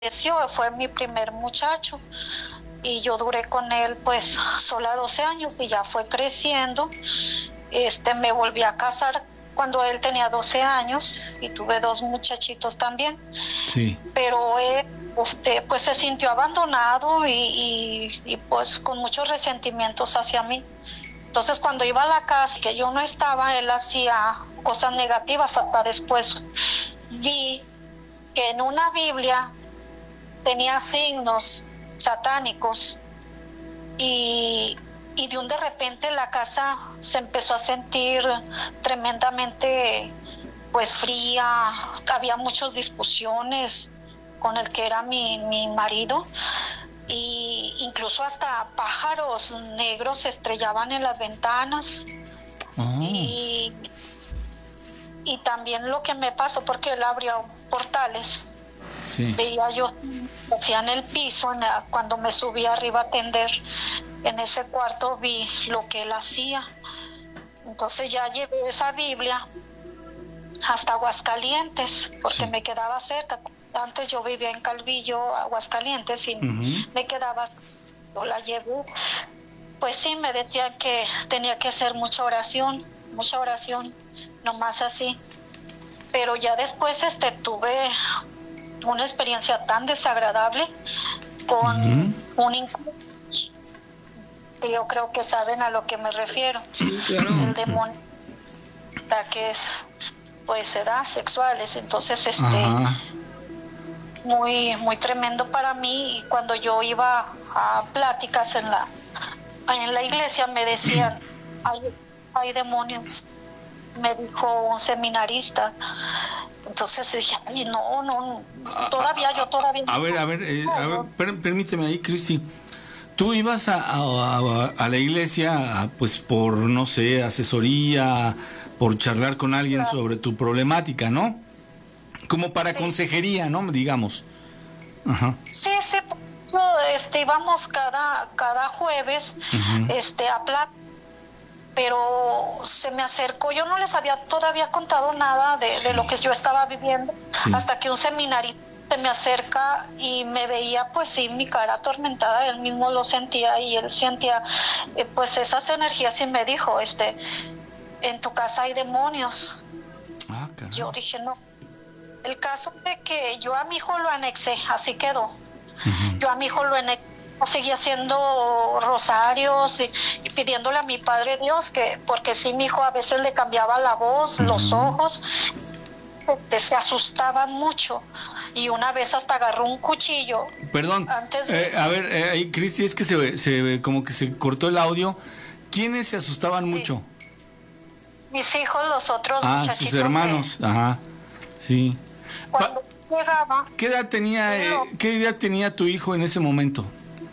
fue mi primer muchacho y yo duré con él pues sola 12 años y ya fue creciendo. Me volví a casar cuando él tenía 12 años y tuve 2 muchachitos también. Sí. Pero él pues se sintió abandonado y pues con muchos resentimientos hacia mí. Entonces cuando iba a la casa que yo no estaba, él hacía cosas negativas. Hasta después vi que en una Biblia tenía signos satánicos y de repente la casa se empezó a sentir tremendamente pues fría. Había muchas discusiones con el que era mi marido, y incluso hasta pájaros negros se estrellaban en las ventanas. Y también lo que me pasó, porque él abrió portales. Sí. Veía yo hacía en el piso, cuando me subí arriba a atender en ese cuarto, vi lo que él hacía. Entonces ya llevé esa Biblia hasta Aguascalientes, porque me quedaba cerca. Antes yo vivía en Calvillo, Aguascalientes, y me quedaba. Yo la llevé. Pues sí, me decían que tenía que hacer mucha oración, nomás así. Pero ya después tuve una experiencia tan desagradable con un incubus, que yo creo que saben a lo que me refiero. Sí, claro. El demonio, ataques pues sexuales. Entonces muy muy tremendo para mí. Y cuando yo iba a pláticas en la iglesia, me decían hay demonios, me dijo un seminarista. Entonces dije, ay, no, todavía. A ver, permíteme ahí, Cristi. Tú ibas a la iglesia, pues por, no sé, asesoría, por charlar con alguien sobre tu problemática, ¿no? Como para consejería, ¿no? Digamos. Ajá. Sí, íbamos cada jueves, a platicar. Pero se me acercó, yo no les había todavía contado nada de lo que yo estaba viviendo, hasta que un seminarista se me acerca y me veía, pues sí, mi cara atormentada. Él mismo lo sentía, y él sentía pues esas energías, y me dijo, en tu casa hay demonios. Yo dije, no. El caso de que yo a mi hijo lo anexé, así quedó. Yo a mi hijo lo anexé, seguí haciendo rosarios y pidiéndole a mi Padre Dios, porque sí, mi hijo a veces le cambiaba la voz, los ojos, se asustaban mucho, y una vez hasta agarró un cuchillo. Perdón, a ver, Cristi, es que se como que se cortó el audio. ¿Quiénes se asustaban mucho? Mis hijos, los otros muchachitos. Sus hermanos, sí. Cuando llegaba... ¿Qué edad tenía tu hijo en ese momento?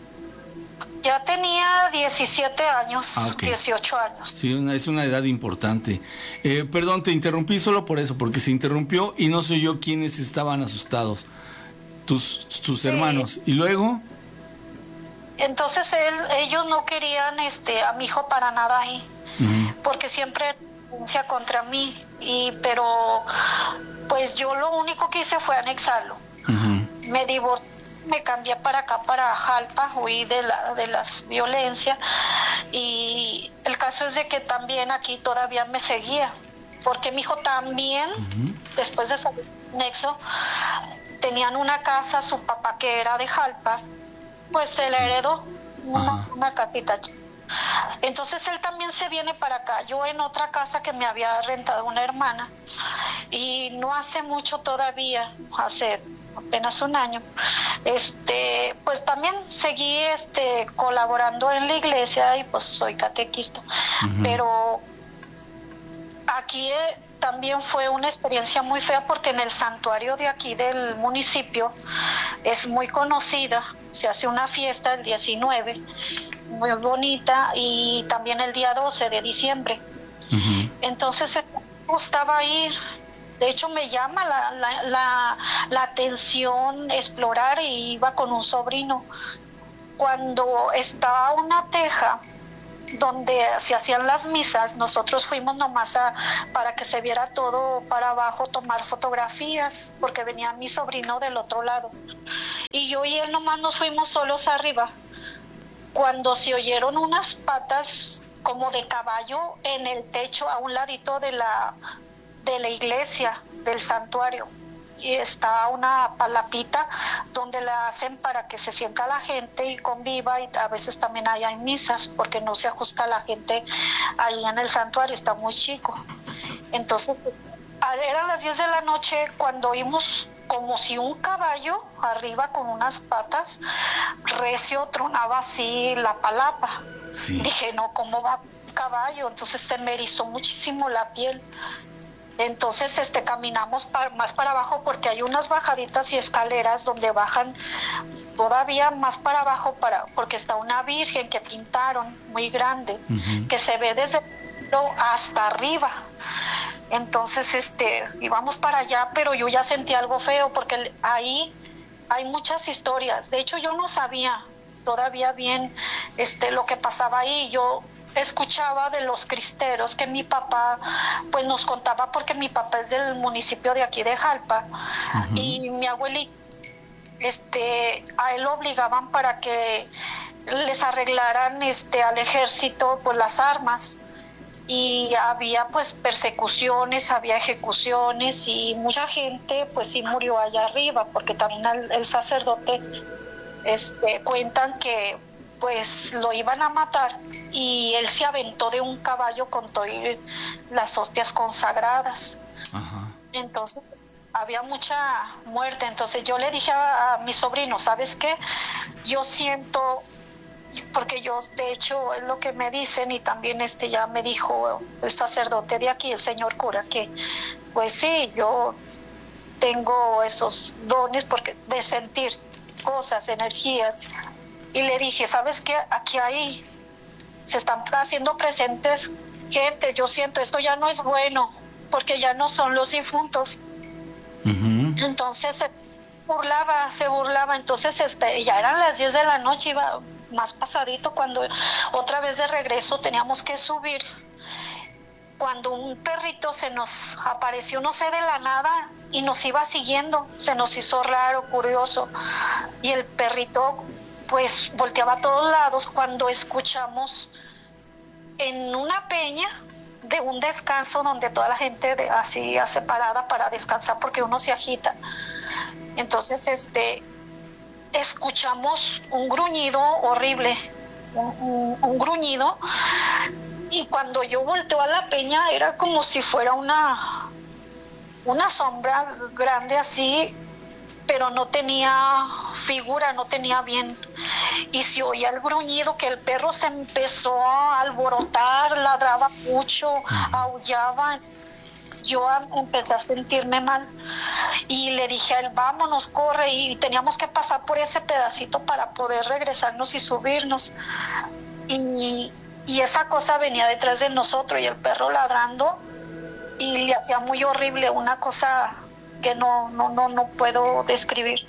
Ya tenía 17 años, 18 años. Sí, es una edad importante. Perdón, te interrumpí solo por eso, porque se interrumpió y no sé yo quiénes estaban asustados. Tus hermanos. ¿Y luego? Entonces ellos no querían a mi hijo para nada ahí, porque siempre denuncia contra mí, pero pues yo lo único que hice fue anexarlo. Me divorcié, me cambié para acá, para Jalpa, huí de las violencias, y el caso es de que también aquí todavía me seguía, porque mi hijo también, después de salir del nexo, tenían una casa, su papá, que era de Jalpa, pues se le heredó una casita. Entonces él también se viene para acá. Yo en otra casa que me había rentado una hermana, y no hace mucho todavía, hace apenas un año, pues también seguí colaborando en la iglesia, y pues soy catequista. Pero aquí también fue una experiencia muy fea, porque en el santuario de aquí del municipio es muy conocida, se hace una fiesta el 19, muy bonita, y también el día 12 de diciembre. Entonces me gustaba ir. De hecho, me llama la atención explorar, y iba con un sobrino. Cuando estaba una teja donde se hacían las misas, nosotros fuimos nomás para que se viera todo para abajo, tomar fotografías, porque venía mi sobrino del otro lado. Y yo y él nomás nos fuimos solos arriba, cuando se oyeron unas patas como de caballo en el techo a un ladito de la iglesia, del santuario. Y está una palapita donde la hacen para que se sienta la gente y conviva, y a veces también hay misas porque no se ajusta la gente ahí en el santuario, está muy chico. Entonces pues, eran las 10 de la noche cuando oímos como si un caballo arriba con unas patas recio tronaba así la palapa. Sí. Dije, no, ¿cómo va un caballo? Entonces se me erizó muchísimo la piel. Entonces caminamos más para abajo porque hay unas bajaditas y escaleras donde bajan todavía más para abajo porque está una virgen que pintaron muy grande, que se ve desde hasta arriba. Entonces íbamos para allá, pero yo ya sentí algo feo porque ahí hay muchas historias. De hecho yo no sabía todavía bien lo que pasaba ahí. Yo escuchaba de los cristeros que mi papá pues nos contaba, porque mi papá es del municipio de aquí de Jalpa, y mi abuelita a él lo obligaban para que les arreglaran al ejército pues las armas, y había pues persecuciones, había ejecuciones, y mucha gente pues sí murió allá arriba, porque también el sacerdote cuentan que pues lo iban a matar y él se aventó de un caballo con todas las hostias consagradas. Entonces había mucha muerte. Entonces yo le dije a mi sobrino, ¿sabes qué? Yo siento, porque yo de hecho es lo que me dicen, y también ya me dijo el sacerdote de aquí, el señor cura, que pues sí, yo tengo esos dones porque de sentir cosas, energías. Y le dije, ¿sabes qué? Aquí se están haciendo presentes gente, yo siento, esto ya no es bueno, porque ya no son los difuntos. Entonces se burlaba, entonces ya eran las 10 de la noche, iba más pasadito, cuando otra vez de regreso teníamos que subir, cuando un perrito se nos apareció, no sé, de la nada, y nos iba siguiendo. Se nos hizo raro, curioso, y el perrito pues volteaba a todos lados cuando escuchamos en una peña de un descanso donde toda la gente así separada para descansar porque uno se agita. Entonces escuchamos un gruñido horrible, un gruñido, y cuando yo volteo a la peña era como si fuera una sombra grande así, pero no tenía figura, no tenía bien. Y se oía el gruñido, que el perro se empezó a alborotar, ladraba mucho, aullaba. Yo empecé a sentirme mal y le dije a él, vámonos, corre, y teníamos que pasar por ese pedacito para poder regresarnos y subirnos. Y esa cosa venía detrás de nosotros, y el perro ladrando, y le hacía muy horrible, una cosa que no puedo describir.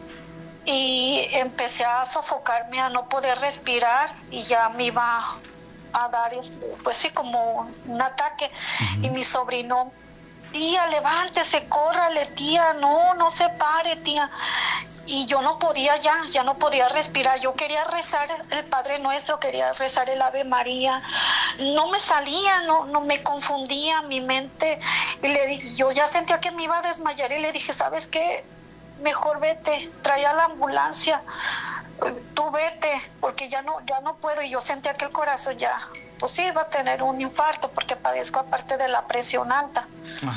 Y empecé a sofocarme, a no poder respirar, y ya me iba a dar pues sí, como un ataque. Y mi sobrino, tía, levántese, córrale, tía, no se pare, tía. Y yo no podía ya no podía respirar. Yo quería rezar el Padre Nuestro, quería rezar el Ave María, no me salía, no me confundía mi mente, y yo ya sentía que me iba a desmayar, y le dije, ¿sabes qué? Mejor vete, trae a la ambulancia, tú vete, porque ya no puedo. Y yo sentía que el corazón ya pues sí iba a tener un infarto, porque padezco aparte de la presión alta.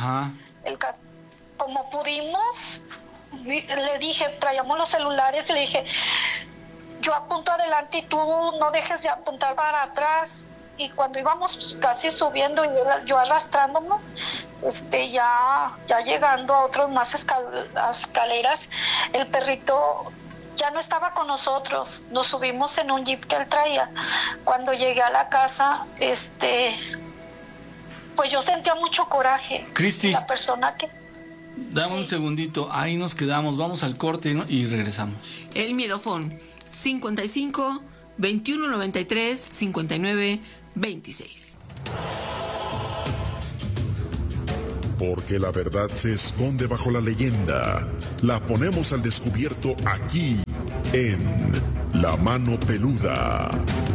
Como pudimos, le dije, traíamos los celulares, y le dije, yo apunto adelante y tú no dejes de apuntar para atrás. Y cuando íbamos casi subiendo, y yo arrastrándome, ya llegando a otras más escaleras, el perrito ya no estaba con nosotros. Nos subimos en un jeep que él traía. Cuando llegué a la casa, pues yo sentía mucho coraje. Cristi, la persona que... Dame un segundito, ahí nos quedamos, vamos al corte, ¿no? Y regresamos. El Miedofón, 55 21 93 59 26. Porque la verdad se esconde bajo la leyenda. La ponemos al descubierto aquí, en La Mano Peluda.